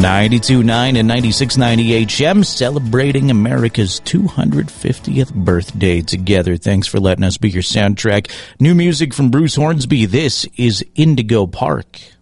92.9 and 96.9 HM, celebrating America's 250th birthday together. Thanks for letting us be your soundtrack. New music from Bruce Hornsby. This is Indigo Park.